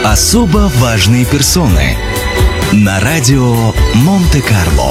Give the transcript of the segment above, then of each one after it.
Особо важные персоны на радио Монте-Карло.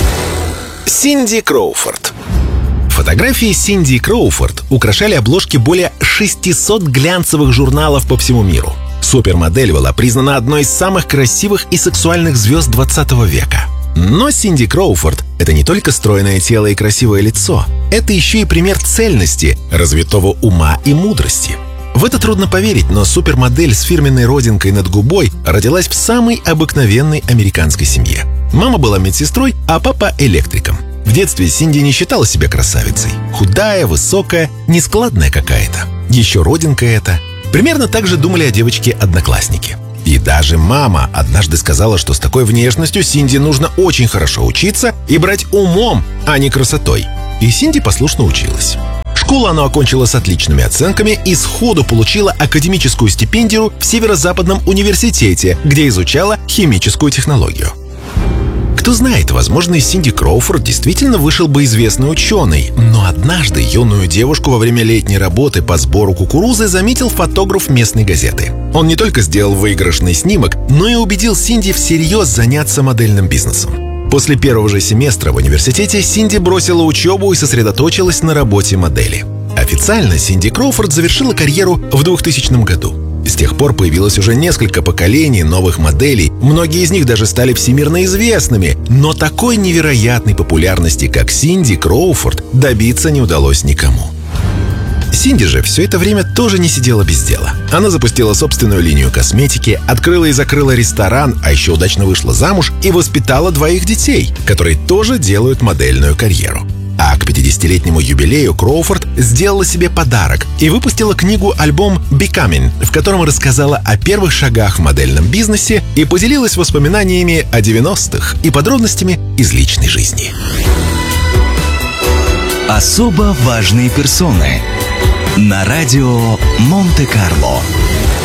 Синди Кроуфорд. Фотографии Синди Кроуфорд украшали обложки более 600 глянцевых журналов по всему миру. Супермодель была признана одной из самых красивых и сексуальных звезд 20 века. Но Синди Кроуфорд — это не только стройное тело и красивое лицо. Это еще и пример цельности, развитого ума и мудрости. В это трудно поверить, но супермодель с фирменной родинкой над губой родилась в самой обыкновенной американской семье. Мама была медсестрой, а папа — электриком. В детстве Синди не считала себя красавицей. Худая, высокая, нескладная какая-то. Еще родинка эта. Примерно так же думали о девочке одноклассники. И даже мама однажды сказала, что с такой внешностью Синди нужно очень хорошо учиться и брать умом, а не красотой. И Синди послушно училась. Школу она окончила с отличными оценками и сходу получила академическую стипендию в Северо-Западном университете, где изучала химическую технологию. Кто знает, возможно, из Синди Кроуфорд действительно вышел бы известный ученый, но однажды юную девушку во время летней работы по сбору кукурузы заметил фотограф местной газеты. Он не только сделал выигрышный снимок, но и убедил Синди всерьез заняться модельным бизнесом. После первого же семестра в университете Синди бросила учебу и сосредоточилась на работе модели. Официально Синди Кроуфорд завершила карьеру в 2000 году. С тех пор появилось уже несколько поколений новых моделей, многие из них даже стали всемирно известными, но такой невероятной популярности, как Синди Кроуфорд, добиться не удалось никому. Синди же все это время тоже не сидела без дела. Она запустила собственную линию косметики, открыла и закрыла ресторан, а еще удачно вышла замуж и воспитала 2 детей, которые тоже делают модельную карьеру. А к 50-летнему юбилею Кроуфорд сделала себе подарок и выпустила книгу-альбом «Becoming», в котором рассказала о первых шагах в модельном бизнесе и поделилась воспоминаниями о 90-х и подробностями из личной жизни. Особо важные персоны на радио Монте-Карло.